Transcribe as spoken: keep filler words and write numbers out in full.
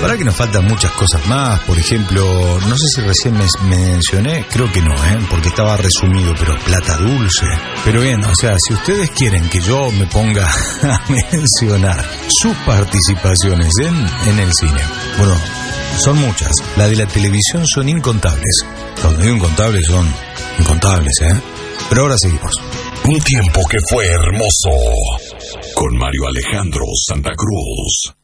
Para que nos faltan muchas cosas más. Por ejemplo, no sé si recién me mencioné, creo que no, ¿eh? Porque estaba resumido, pero plata dulce. Pero bien, o sea, si ustedes quieren que yo me ponga a mencionar sus participaciones en, en el cine, bueno, son muchas. Las de la televisión son incontables. Cuando digo incontables son incontables, ¿eh? Pero ahora seguimos. Un tiempo que fue hermoso. Con Mario Alejandro Santa Cruz.